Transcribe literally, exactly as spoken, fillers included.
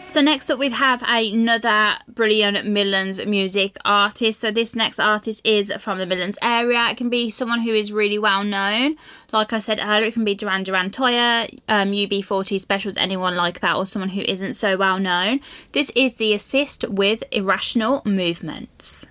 So next up we have another brilliant Midlands music artist. So this next artist is from the Midlands area. It can be someone who is really well known. Like I said earlier, it can be Duran Duran Toya, um, U B forty Specials, anyone like that, or someone who isn't so well known. This is The Assist with Irrational Movements.